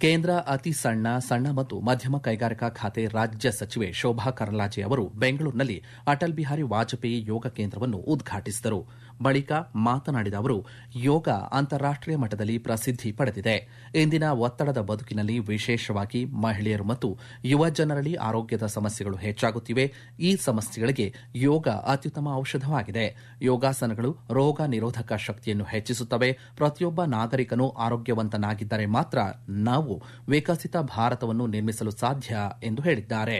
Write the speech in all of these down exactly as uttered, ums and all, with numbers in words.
ಕೇಂದ್ರ ಅತಿ ಸಣ್ಣ ಸಣ್ಣ ಮತ್ತು ಮಧ್ಯಮ ಕೈಗಾರಿಕಾ ಖಾತೆ ರಾಜ್ಯ ಸಚಿವೆ ಶೋಭಾ ಕರಂದ್ಲಾಜೆ ಅವರು ಬೆಂಗಳೂರಿನಲ್ಲಿ ಅಟಲ್ ಬಿಹಾರಿ ವಾಜಪೇಯಿ ಯೋಗ ಕೇಂದ್ರವನ್ನು ಉದ್ಘಾಟಿಸಿದರು. ಬಳಿಕ ಮಾತನಾಡಿದ ಅವರು, ಯೋಗ ಅಂತಾರಾಷ್ಟೀಯ ಮಟ್ಟದಲ್ಲಿ ಪ್ರಸಿದ್ಧಿ ಪಡೆದಿದೆ. ಇಂದಿನ ಒತ್ತಡದ ಬದುಕಿನಲ್ಲಿ ವಿಶೇಷವಾಗಿ ಮಹಿಳೆಯರು ಮತ್ತು ಯುವ ಜನರಲ್ಲಿ ಆರೋಗ್ಯದ ಸಮಸ್ಯೆಗಳು ಹೆಚ್ಚಾಗುತ್ತಿವೆ. ಈ ಸಮಸ್ಯೆಗಳಿಗೆ ಯೋಗ ಅತ್ಯುತ್ತಮ ಔಷಧವಾಗಿದೆ. ಯೋಗಾಸನಗಳು ರೋಗ ನಿರೋಧಕ ಶಕ್ತಿಯನ್ನು ಹೆಚ್ಚಿಸುತ್ತವೆ. ಪ್ರತಿಯೊಬ್ಬ ನಾಗರಿಕನು ಆರೋಗ್ಯವಂತನಾಗಿದ್ದರೆ ಮಾತ್ರ ನಾವು ವಿಕಸಿತ ಭಾರತವನ್ನು ನಿರ್ಮಿಸಲು ಸಾಧ್ಯ ಎಂದು ಹೇಳಿದ್ದಾರೆ.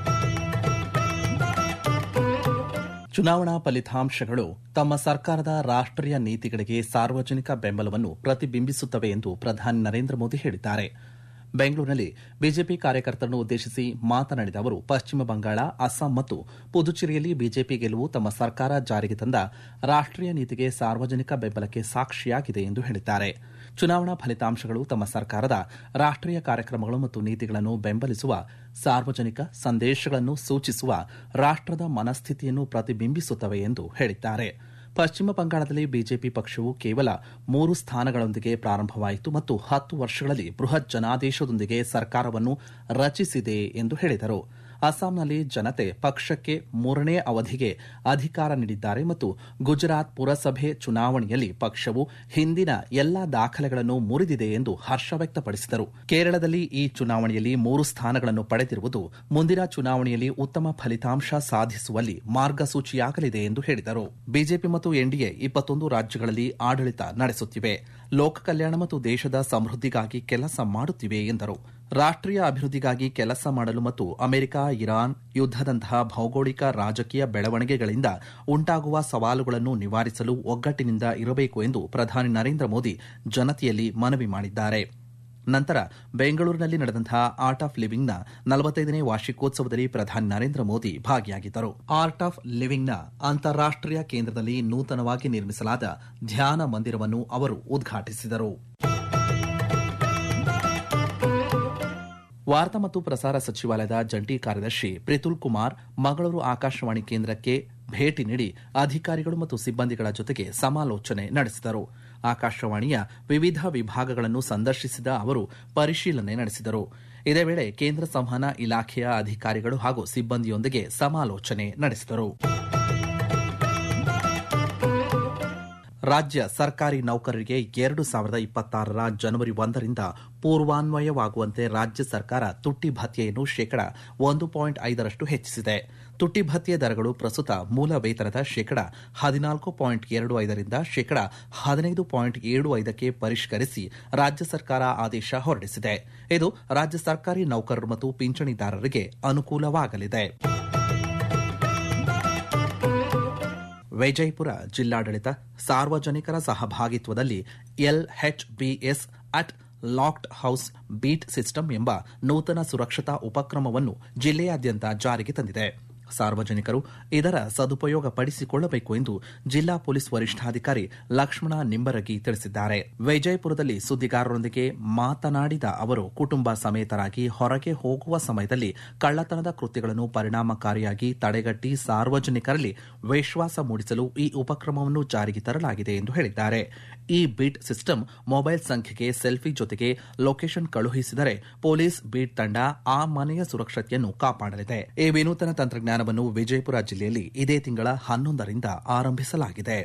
ಚುನಾವಣಾ ಫಲಿತಾಂಶಗಳು ತಮ್ಮ ಸರ್ಕಾರದ ರಾಷ್ಟೀಯ ನೀತಿಗಳಿಗೆ ಸಾರ್ವಜನಿಕ ಬೆಂಬಲವನ್ನು ಪ್ರತಿಬಿಂಬಿಸುತ್ತವೆ ಎಂದು ಪ್ರಧಾನಿ ನರೇಂದ್ರ ಮೋದಿ ಹೇಳಿದ್ದಾರೆ. ಬೆಂಗಳೂರಿನಲ್ಲಿ ಬಿಜೆಪಿ ಕಾರ್ಯಕರ್ತರನ್ನು ಉದ್ದೇಶಿಸಿ ಮಾತನಾಡಿದ ಅವರು, ಪಶ್ಚಿಮ ಬಂಗಾಳ, ಅಸ್ಸಾಂ ಮತ್ತು ಪುದುಚೇರಿಯಲ್ಲಿ ಬಿಜೆಪಿ ಗೆಲುವು ತಮ್ಮ ಸರ್ಕಾರ ಜಾರಿಗೆ ತಂದ ರಾಷ್ಟೀಯ ನೀತಿಗೆ ಸಾರ್ವಜನಿಕ ಬೆಂಬಲಕ್ಕೆ ಸಾಕ್ಷಿಯಾಗಿದೆ ಎಂದು ಹೇಳಿದ್ದಾರೆ. ಚುನಾವಣಾ ಫಲಿತಾಂಶಗಳು ತಮ್ಮ ಸರ್ಕಾರದ ರಾಷ್ಟೀಯ ಕಾರ್ಯಕ್ರಮಗಳು ಮತ್ತು ನೀತಿಗಳನ್ನು ಬೆಂಬಲಿಸುವ ಸಾರ್ವಜನಿಕ ಸಂದೇಶಗಳನ್ನು ಸೂಚಿಸುವ ರಾಷ್ಟದ ಮನಸ್ಥಿತಿಯನ್ನು ಪ್ರತಿಬಿಂಬಿಸುತ್ತವೆ ಎಂದು ಹೇಳಿದ್ದಾರೆ. ಪಶ್ಚಿಮ ಬಂಗಾಳದಲ್ಲಿ ಬಿಜೆಪಿ ಪಕ್ಷವು ಕೇವಲ ಮೂರು ಸ್ಥಾನಗಳೊಂದಿಗೆ ಪ್ರಾರಂಭವಾಯಿತು ಮತ್ತು ಹತ್ತು ವರ್ಷಗಳಲ್ಲಿ ಬೃಹತ್ ಜನಾದೇಶದೊಂದಿಗೆ ಸರ್ಕಾರವನ್ನು ರಚಿಸಿದೆ ಎಂದು ಹೇಳಿದರು. ಅಸ್ಸಾಂನಲ್ಲಿ ಜನತೆ ಪಕ್ಷಕ್ಕೆ ಮೂರನೇ ಅವಧಿಗೆ ಅಧಿಕಾರ ನೀಡಿದ್ದಾರೆ ಮತ್ತು ಗುಜರಾತ್ ಪುರಸಭೆ ಚುನಾವಣೆಯಲ್ಲಿ ಪಕ್ಷವು ಹಿಂದಿನ ಎಲ್ಲಾ ದಾಖಲೆಗಳನ್ನು ಮುರಿದಿದೆ ಎಂದು ಹರ್ಷ ವ್ಯಕ್ತಪಡಿಸಿದರು. ಕೇರಳದಲ್ಲಿ ಈ ಚುನಾವಣೆಯಲ್ಲಿ ಮೂರು ಸ್ಥಾನಗಳನ್ನು ಪಡೆದಿರುವುದು ಮುಂದಿನ ಚುನಾವಣೆಯಲ್ಲಿ ಉತ್ತಮ ಫಲಿತಾಂಶ ಸಾಧಿಸುವಲ್ಲಿ ಮಾರ್ಗಸೂಚಿಯಾಗಲಿದೆ ಎಂದು ಹೇಳಿದರು. ಬಿಜೆಪಿ ಮತ್ತು ಎನ್ಡಿಎ ಇಪ್ಪತ್ತೊಂದು ರಾಜ್ಯಗಳಲ್ಲಿ ಆಡಳಿತ ನಡೆಸುತ್ತಿವೆ. ಲೋಕ ಕಲ್ಯಾಣ ಮತ್ತು ದೇಶದ ಸಮೃದ್ಧಿಗಾಗಿ ಕೆಲಸ ಮಾಡುತ್ತಿವೆ ಎಂದರು. ರಾಷ್ಟೀಯ ಅಭಿವೃದ್ಧಿಗಾಗಿ ಕೆಲಸ ಮಾಡಲು ಮತ್ತು ಅಮೆರಿಕ, ಇರಾನ್ ಯುದ್ದದಂತಹ ಭೌಗೋಳಿಕ ರಾಜಕೀಯ ಬೆಳವಣಿಗೆಗಳಿಂದ ಉಂಟಾಗುವ ಸವಾಲುಗಳನ್ನು ನಿವಾರಿಸಲು ಒಗ್ಗಟ್ಟಿನಿಂದ ಇರಬೇಕು ಎಂದು ಪ್ರಧಾನಿ ನರೇಂದ್ರ ಮೋದಿ ಜನತೆಯಲ್ಲಿ ಮನವಿ ಮಾಡಿದ್ದಾರೆ. ನಂತರ ಬೆಂಗಳೂರಿನಲ್ಲಿ ನಡೆದಂತಹ ಆರ್ಟ್ ಆಫ್ ಲಿವಿಂಗ್ನ ನಲವತ್ತೈದನೇ ವಾರ್ಷಿಕೋತ್ಸವದಲ್ಲಿ ಪ್ರಧಾನಿ ನರೇಂದ್ರ ಮೋದಿ ಭಾಗಿಯಾಗಿದ್ದರು. ಆರ್ಟ್ ಆಫ್ ಲಿವಿಂಗ್ನ ಅಂತಾರಾಷ್ಟೀಯ ಕೇಂದ್ರದಲ್ಲಿ ನೂತನವಾಗಿ ನಿರ್ಮಿಸಲಾದ ಧ್ಯಾನ ಮಂದಿರವನ್ನು ಅವರು ಉದ್ಘಾಟಿಸಿದರು. ವಾರ್ತಾ ಮತ್ತು ಪ್ರಸಾರ ಸಚಿವಾಲಯದ ಜಂಟಿ ಕಾರ್ಯದರ್ಶಿ ಪ್ರಿತುಲ್ ಕುಮಾರ್ ಮಂಗಳೂರು ಆಕಾಶವಾಣಿ ಕೇಂದ್ರಕ್ಕೆ ಭೇಟಿ ನೀಡಿ ಅಧಿಕಾರಿಗಳು ಮತ್ತು ಸಿಬ್ಬಂದಿಗಳ ಜೊತೆಗೆ ಸಮಾಲೋಚನೆ ನಡೆಸಿದರು. ಆಕಾಶವಾಣಿಯ ವಿವಿಧ ವಿಭಾಗಗಳನ್ನು ಸಂದರ್ಶಿಸಿದ ಅವರು ಪರಿಶೀಲನೆ ನಡೆಸಿದರು. ಇದೇ ವೇಳೆ ಕೇಂದ್ರ ಸಂವಹನ ಇಲಾಖೆಯ ಅಧಿಕಾರಿಗಳು ಹಾಗೂ ಸಿಬ್ಬಂದಿಯೊಂದಿಗೆ ಸಮಾಲೋಚನೆ ನಡೆಸಿದರು. ರಾಜ್ಯ ಸರ್ಕಾರಿ ನೌಕರರಿಗೆ ಎರಡು ಸಾವಿರದ ಇಪ್ಪತ್ತಾರರ ಜನವರಿ ಒಂದರಿಂದ ಪೂರ್ವಾನ್ವಯವಾಗುವಂತೆ ರಾಜ್ಯ ಸರ್ಕಾರ ತುಟ್ಟಿ ಭತ್ಯೆಯನ್ನು ಶೇಕಡಾ ಒಂದು ಪಾಯಿಂಟ್ ಐದರಷ್ಟು ಹೆಚ್ಚಿಸಿದೆ. ತುಟ್ಟಿ ಭತ್ಯೆ ದರಗಳು ಪ್ರಸ್ತುತ ಮೂಲ ವೇತನದ ಶೇಕಡಾ ಹದಿನಾಲ್ಕು ಪಾಯಿಂಟ್ ಎರಡು ಐದರಿಂದ ಶೇಕಡಾ ಹದಿನೈದು ಪಾಯಿಂಟ್ ಏಳು ಐದಕ್ಕೆ ಪರಿಷ್ಕರಿಸಿ ರಾಜ್ಯ ಸರ್ಕಾರ ಆದೇಶ ಹೊರಡಿಸಿದೆ. ಇದು ರಾಜ್ಯ ಸರ್ಕಾರಿ ನೌಕರರು ಮತ್ತು ಪಿಂಚಣಿದಾರರಿಗೆ ಅನುಕೂಲವಾಗಲಿದೆ. ವಿಜಯಪುರ ಜಿಲ್ಲಾಡಳಿತ ಸಾರ್ವಜನಿಕರ ಸಹಭಾಗಿತ್ವದಲ್ಲಿ LHBS at locked house beet system ಎಂಬ ನೂತನ ಸುರಕ್ಷತಾ ಉಪಕ್ರಮವನ್ನು ಜಿಲ್ಲೆಯಾದ್ಯಂತ ಜಾರಿಗೆ ತಂದಿದೆ. ಸಾರ್ವಜನಿಕರು ಇದರ ಸದುಪಯೋಗ ಪಡಿಸಿಕೊಳ್ಳಬೇಕು ಎಂದು ಜಿಲ್ಲಾ ಪೊಲೀಸ್ ವರಿಷ್ಠಾಧಿಕಾರಿ ಲಕ್ಷ್ಮಣ ನಿಂಬರಗಿ ತಿಳಿಸಿದ್ದಾರೆ. ವಿಜಯಪುರದಲ್ಲಿ ಸುದ್ದಿಗಾರರೊಂದಿಗೆ ಮಾತನಾಡಿದ ಅವರು, ಕುಟುಂಬ ಸಮೇತರಾಗಿ ಹೊರಗೆ ಹೋಗುವ ಸಮಯದಲ್ಲಿ ಕಳ್ಳತನದ ಕೃತ್ಯಗಳನ್ನು ಪರಿಣಾಮಕಾರಿಯಾಗಿ ತಡೆಗಟ್ಟಿ ಸಾರ್ವಜನಿಕರಲ್ಲಿ ವಿಶ್ವಾಸ ಮೂಡಿಸಲು ಈ ಉಪಕ್ರಮವನ್ನು ಜಾರಿಗೆ ತರಲಾಗಿದೆ ಎಂದು ಹೇಳಿದ್ದಾರೆ. ಈ ಬೀಟ್ ಸಿಸ್ಟಮ್ ಮೊಬೈಲ್ ಸಂಖ್ಯೆಗೆ ಸೆಲ್ಫಿ ಜೊತೆಗೆ ಲೊಕೇಶನ್ ಕಳುಹಿಸಿದರೆ ಪೊಲೀಸ್ ಬೀಟ್ ತಂಡ ಆ ಮನೆಯ ಸುರಕ್ಷತೆಯನ್ನು ಕಾಪಾಡಲಿದೆ. ಈ ವಿನೂತನ ತಂತ್ರಜ್ಞಾನವನ್ನು ವಿಜಯಪುರ ಜಿಲ್ಲೆಯಲ್ಲಿ ಇದೇ ತಿಂಗಳ ಹನ್ನೊಂದರಿಂದ ಆರಂಭಿಸಲಾಗಿದೆ.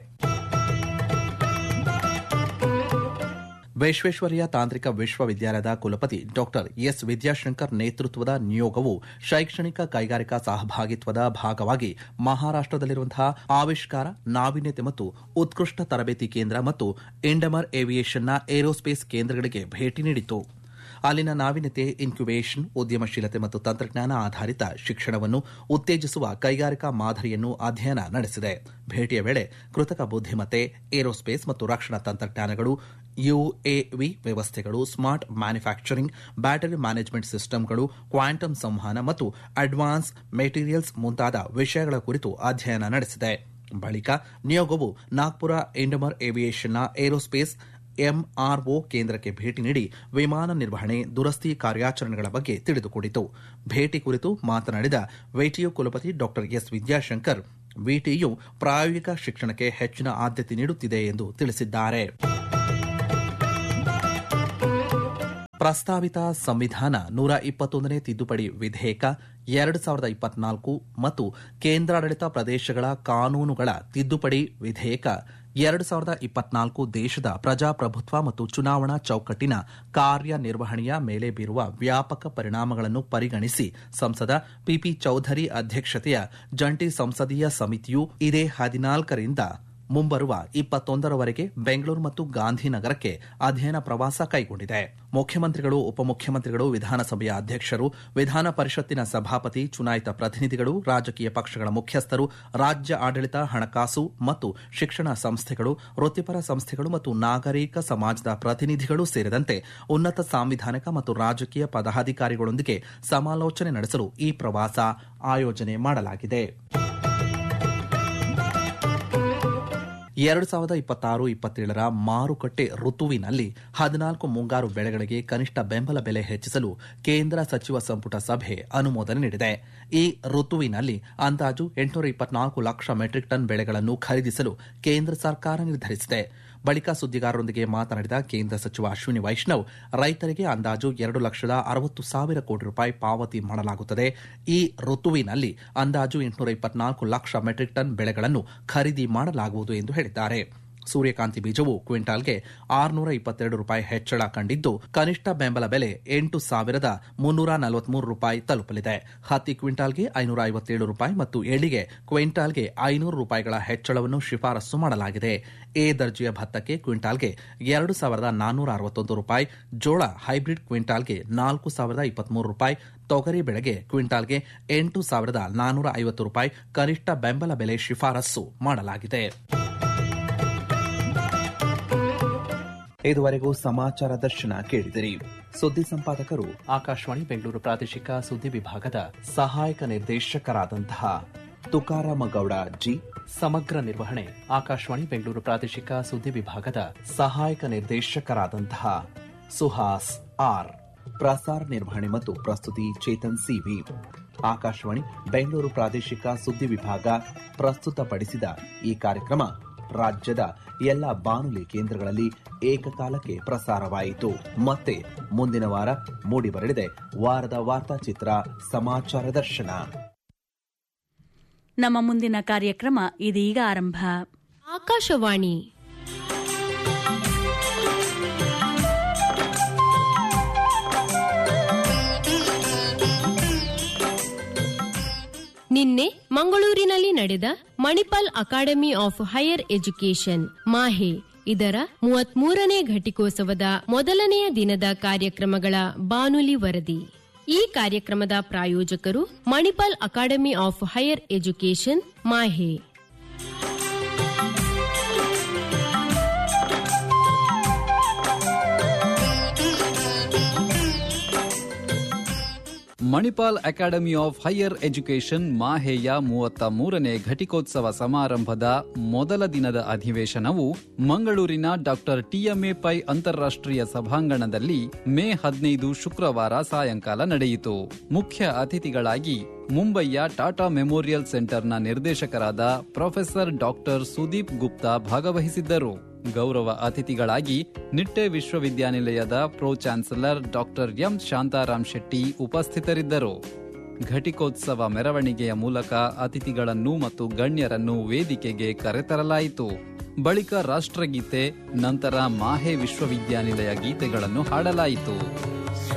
ವಿಶ್ವೇಶ್ವರಯ್ಯ ತಾಂತ್ರಿಕ ವಿಶ್ವವಿದ್ಯಾಲಯದ ಕುಲಪತಿ ಡಾ ಎಸ್ ವಿದ್ಯಾಶಂಕರ್ ನೇತೃತ್ವದ ನಿಯೋಗವು ಶೈಕ್ಷಣಿಕ ಕೈಗಾರಿಕಾ ಸಹಭಾಗಿತ್ವದ ಭಾಗವಾಗಿ ಮಹಾರಾಷ್ಟದಲ್ಲಿರುವಂತಹ ಆವಿಷ್ಕಾರ, ನಾವೀನ್ಯತೆ ಮತ್ತು ಉತ್ಕೃಷ್ಟ ತರಬೇತಿ ಕೇಂದ್ರ ಮತ್ತು ಇಂಡಮರ್ ಏವಿಯೇಷನ್ನ ಏರೋಸ್ಪೇಸ್ ಕೇಂದ್ರಗಳಿಗೆ ಭೇಟಿ ನೀಡಿತು. ಅಲ್ಲಿನ ನಾವೀನ್ಯತೆ, ಇನ್ಕ್ಯುಬೇಷನ್, ಉದ್ಯಮಶೀಲತೆ ಮತ್ತು ತಂತ್ರಜ್ಞಾನ ಆಧಾರಿತ ಶಿಕ್ಷಣವನ್ನು ಉತ್ತೇಜಿಸುವ ಕೈಗಾರಿಕಾ ಮಾದರಿಯನ್ನು ಅಧ್ಯಯನ ನಡೆಸಿದೆ. ಭೇಟಿಯ ವೇಳೆ ಕೃತಕ ಬುದ್ದಿಮತ್ತೆ, ಏರೋಸ್ಪೇಸ್ ಮತ್ತು ರಕ್ಷಣಾ ತಂತ್ರಜ್ಞಾನಗಳು, ಯುಎವಿ ವ್ಯವಸ್ಥೆಗಳು, smart manufacturing, battery management ಸಿಸ್ಟಂಗಳು, quantum ಸಂವಹನ ಮತ್ತು ಅಡ್ವಾನ್ಸ್ ಮೆಟೀರಿಯಲ್ಸ್ ಮುಂತಾದ ವಿಷಯಗಳ ಕುರಿತು ಅಧ್ಯಯನ ನಡೆಸಿದೆ. ಬಳಿಕ ನಿಯೋಗವು ನಾಗ್ಪುರ ಇಂಡಮರ್ ಏವಿಯೇಷನ್ನ ಏರೋಸ್ಪೇಸ್ ಎಂಆರ್ಒ ಕೇಂದ್ರಕ್ಕೆ ಭೇಟಿ ನೀಡಿ ವಿಮಾನ ನಿರ್ವಹಣೆ, ದುರಸ್ತಿ ಕಾರ್ಯಾಚರಣೆಗಳ ಬಗ್ಗೆ ತಿಳಿದುಕೊಂಡಿತು. ಭೇಟಿ ಕುರಿತು ಮಾತನಾಡಿದ ವಿಟಿಯು ಕುಲಪತಿ ಡಾ ಎಸ್ ವಿದ್ಯಾಶಂಕರ್, ವಿಟಿಯು ಪ್ರಾಯೋಗಿಕ ಶಿಕ್ಷಣಕ್ಕೆ ಹೆಚ್ಚಿನ ಆದ್ಯತೆ ನೀಡುತ್ತಿದೆ ಎಂದು ತಿಳಿಸಿದ್ದಾರೆ. ಪ್ರಸ್ತಾವಿತ ಸಂವಿಧಾನ ನೂರ ಇಪ್ಪತ್ತೊಂದನೇ ತಿದ್ದುಪಡಿ ವಿಧೇಯಕ ಎರಡು ಸಾವಿರದ ಇಪ್ಪತ್ನಾಲ್ಕು ಮತ್ತು ಕೇಂದ್ರಾಡಳಿತ ಪ್ರದೇಶಗಳ ಕಾನೂನುಗಳ ತಿದ್ದುಪಡಿ ವಿಧೇಯಕ ಎರಡು ಸಾವಿರದ ಇಪ್ಪತ್ನಾಲ್ಕು ದೇಶದ ಪ್ರಜಾಪ್ರಭುತ್ವ ಮತ್ತು ಚುನಾವಣಾ ಚೌಕಟ್ಟಿನ ಕಾರ್ಯನಿರ್ವಹಣೆಯ ಮೇಲೆ ಬೀರುವ ವ್ಯಾಪಕ ಪರಿಣಾಮಗಳನ್ನು ಪರಿಗಣಿಸಿ ಸಂಸದ ಪಿಪಿ ಚೌಧರಿ ಅಧ್ಯಕ್ಷತೆಯ ಜಂಟಿ ಸಂಸದೀಯ ಸಮಿತಿಯು ಇದೇ ಹದಿನಾಲ್ಕರಿಂದ ಮುಂಬರುವ ಇಪ್ಪತ್ತೊಂದರವರೆಗೆ ಬೆಂಗಳೂರು ಮತ್ತು ಗಾಂಧಿನಗರಕ್ಕೆ ಅಧ್ಯಯನ ಪ್ರವಾಸ ಕೈಗೊಂಡಿದೆ. ಮುಖ್ಯಮಂತ್ರಿಗಳು, ಉಪಮುಖ್ಯಮಂತ್ರಿಗಳು, ವಿಧಾನಸಭೆಯ ಅಧ್ಯಕ್ಷರು, ವಿಧಾನ ಪರಿಷತ್ತಿನ ಸಭಾಪತಿ, ಚುನಾಯಿತ ಪ್ರತಿನಿಧಿಗಳು, ರಾಜಕೀಯ ಪಕ್ಷಗಳ ಮುಖ್ಯಸ್ಥರು, ರಾಜ್ಯ ಆಡಳಿತ, ಹಣಕಾಸು ಮತ್ತು ಶಿಕ್ಷಣ ಸಂಸ್ಥೆಗಳು, ವೃತ್ತಿಪರ ಸಂಸ್ಥೆಗಳು ಮತ್ತು ನಾಗರಿಕ ಸಮಾಜದ ಪ್ರತಿನಿಧಿಗಳು ಸೇರಿದಂತೆ ಉನ್ನತ ಸಾಂವಿಧಾನಿಕ ಮತ್ತು ರಾಜಕೀಯ ಪದಾಧಿಕಾರಿಗಳೊಂದಿಗೆ ಸಮಾಲೋಚನೆ ನಡೆಸಲು ಈ ಪ್ರವಾಸ ಆಯೋಜನೆ ಮಾಡಲಾಗಿದೆ. ಎರಡು ಸಾವಿರದ ಇಪ್ಪತ್ತಾರು ಇಪ್ಪತ್ತೇಳರ ಮಾರುಕಟ್ಟೆ ಋತುವಿನಲ್ಲಿ ಹದಿನಾಲ್ಕು ಮುಂಗಾರು ಬೆಳೆಗಳಿಗೆ ಕನಿಷ್ಠ ಬೆಂಬಲ ಬೆಲೆ ಹೆಚ್ಚಿಸಲು ಕೇಂದ್ರ ಸಚಿವ ಸಂಪುಟ ಸಭೆ ಅನುಮೋದನೆ ನೀಡಿದೆ. ಈ ಋತುವಿನಲ್ಲಿ ಅಂದಾಜು ಎಂಟುನೂರ ಇಪ್ಪತ್ನಾಲ್ಕು ಲಕ್ಷ ಮೆಟ್ರಿಕ್ ಟನ್ ಬೆಳೆಗಳನ್ನು ಖರೀದಿಸಲು ಕೇಂದ್ರ ಸರ್ಕಾರ ನಿರ್ಧರಿಸಿದೆ. ಬಳಿಕ ಸುದ್ದಿಗಾರರೊಂದಿಗೆ ಮಾತನಾಡಿದ ಕೇಂದ್ರ ಸಚಿವ ಅಶ್ವಿನಿ ವೈಷ್ಣವ್, ರೈತರಿಗೆ ಅಂದಾಜು ಎರಡು ಲಕ್ಷದ ಅರವತ್ತು ಸಾವಿರ ಕೋಟಿ ರೂಪಾಯಿ ಪಾವತಿ ಮಾಡಲಾಗುತ್ತದೆ. ಈ ಋತುವಿನಲ್ಲಿ ಅಂದಾಜು ಎಂಟುನೂರ ಇಪ್ಪತ್ನಾಲ್ಕು ಲಕ್ಷ ಮೆಟ್ರಿಕ್ ಟನ್ ಬೆಳೆಗಳನ್ನು ಖರೀದಿ ಮಾಡಲಾಗುವುದು ಎಂದು ಹೇಳಿದ್ದಾರೆ. ಸೂರ್ಯಕಾಂತಿ ಬೀಜವು ಕ್ವಿಂಟಾಲ್ಗೆ ಆರುನೂರ ಇಪ್ಪತ್ತೆರಡು ರೂಪಾಯಿ ಹೆಚ್ಚಳ ಕಂಡಿದ್ದು, ಕನಿಷ್ಠ ಬೆಂಬಲ ಬೆಲೆ ಎಂಟು ಸಾವಿರದ ಮುನ್ನೂರ ನಲವತ್ಮೂರು ರೂಪಾಯಿ ತಲುಪಲಿದೆ. ಹತ್ತಿ ಕ್ವಿಂಟಾಲ್ಗೆ ಐನೂರ ಐವತ್ತೇಳು ರೂಪಾಯಿ ಮತ್ತು ಎಳ್ಳಿಗೆ ಕ್ವಿಂಟಾಲ್ಗೆ ಐನೂರು ರೂಪಾಯಿಗಳ ಹೆಚ್ಚಳವನ್ನು ಶಿಫಾರಸು ಮಾಡಲಾಗಿದೆ. ಎ ದರ್ಜೆಯ ಭತ್ತಕ್ಕೆ ಕ್ವಿಂಟಾಲ್ಗೆ ಎರಡು ಸಾವಿರದ ನಾನ್ನೂರ ಅರವತ್ತೊಂದು ರೂಪಾಯಿ, ಜೋಳ ಹೈಬ್ರಿಡ್ ಕ್ವಿಂಟಾಲ್ಗೆ ನಾಲ್ಕು ಸಾವಿರದ ಇಪ್ಪತ್ಮೂರು ರೂಪಾಯಿ, ತೊಗರಿ ಬೆಳೆಗೆ ಕ್ವಿಂಟಾಲ್ಗೆ ಎಂಟು ಸಾವಿರದ ನಾನ್ನೂರ ಐವತ್ತು ರೂಪಾಯಿ ಕನಿಷ್ಠ ಬೆಂಬಲ ಬೆಲೆ ಶಿಫಾರಸು ಮಾಡಲಾಗಿದೆ. ಇದುವರೆಗೂ ಸಮಾಚಾರ ದರ್ಶನ ಕೇಳಿದಿರಿ. ಸುದ್ದಿ ಸಂಪಾದಕರು ಆಕಾಶವಾಣಿ ಬೆಂಗಳೂರು ಪ್ರಾದೇಶಿಕ ಸುದ್ದಿ ವಿಭಾಗದ ಸಹಾಯಕ ನಿರ್ದೇಶಕರಾದಂತಹ ತುಕಾರಾಮ ಗೌಡ ಜಿ. ಸಮಗ್ರ ನಿರ್ವಹಣೆ ಆಕಾಶವಾಣಿ ಬೆಂಗಳೂರು ಪ್ರಾದೇಶಿಕ ಸುದ್ದಿ ವಿಭಾಗದ ಸಹಾಯಕ ನಿರ್ದೇಶಕರಾದಂತಹ ಸುಹಾಸ್ ಆರ್. ಪ್ರಸಾರ ನಿರ್ವಹಣೆ ಮತ್ತು ಪ್ರಸ್ತುತಿ ಚೇತನ್ ಸಿವಿ. ಆಕಾಶವಾಣಿ ಬೆಂಗಳೂರು ಪ್ರಾದೇಶಿಕ ಸುದ್ದಿ ವಿಭಾಗ ಪ್ರಸ್ತುತಪಡಿಸಿದ ಈ ಕಾರ್ಯಕ್ರಮ ರಾಜ್ಯದ ಎಲ್ಲ ಬಾನುಲಿ ಕೇಂದ್ರಗಳಲ್ಲಿ ಏಕಕಾಲಕ್ಕೆ ಪ್ರಸಾರವಾಯಿತು. ಮತ್ತೆ ಮುಂದಿನ ವಾರ ಮೂಡಿಬರಲಿದೆ ವಾರದ ವಾರ್ತಾಚಿತ್ರ ಸಮಾಚಾರ ದರ್ಶನ. ನಮ್ಮ ಮುಂದಿನ ಕಾರ್ಯಕ್ರಮ ಇದೀಗ ಆರಂಭ. ಆಕಾಶವಾಣಿ ನಿನ್ನೆ ಮಂಗಳೂರಿನಲ್ಲಿ ನಡೆದ Manipal academy of higher education ಮಾಹೆ ಇದರ ಮೂವತ್ಮೂರನೇ ಘಟಿಕೋತ್ಸವದ ಮೊದಲನೆಯ ದಿನದ ಕಾರ್ಯಕ್ರಮಗಳ ಬಾನುಲಿ ವರದಿ. ಈ ಕಾರ್ಯಕ್ರಮದ ಪ್ರಾಯೋಜಕರು Manipal academy of higher education Mahe. Manipal academy of higher education ಮಾಹೆಯ ಮೂವತ್ತ ಮೂರನೇ ಘಟಿಕೋತ್ಸವ ಸಮಾರಂಭದ ಮೊದಲ ದಿನದ ಅಧಿವೇಶನವು ಮಂಗಳೂರಿನ ಡಾಕ್ಟರ್ ಟಿಎಂಎ ಪೈ ಅಂತಾರಾಷ್ಟ್ರೀಯ ಸಭಾಂಗಣದಲ್ಲಿ ಮೇ ಹದಿನೈದು ಶುಕ್ರವಾರ ಸಾಯಂಕಾಲ ನಡೆಯಿತು. ಮುಖ್ಯ ಅತಿಥಿಗಳಾಗಿ ಮುಂಬಯಿಯ ಟಾಟಾ ಮೆಮೋರಿಯಲ್ ಸೆಂಟರ್ನ ನಿರ್ದೇಶಕರಾದ ಪ್ರೊಫೆಸರ್ ಡಾಕ್ಟರ್ ಸುದೀಪ್ ಗುಪ್ತಾ ಭಾಗವಹಿಸಿದ್ದರು. ಗೌರವ ಅತಿಥಿಗಳಾಗಿ ನಿಟ್ಟೆ ವಿಶ್ವವಿದ್ಯಾನಿಲಯದ pro chancellor doctor M Shantaram Shetty ಉಪಸ್ಥಿತರಿದ್ದರು. ಘಟಿಕೋತ್ಸವ ಮೆರವಣಿಗೆಯ ಮೂಲಕ ಅತಿಥಿಗಳನ್ನು ಮತ್ತು ಗಣ್ಯರನ್ನು ವೇದಿಕೆಗೆ ಕರೆತರಲಾಯಿತು. ಬಳಿಕ ರಾಷ್ಟ್ರಗೀತೆ, ನಂತರ ಮಾಹೆ ವಿಶ್ವವಿದ್ಯಾನಿಲಯ ಗೀತೆಗಳನ್ನು ಹಾಡಲಾಯಿತು.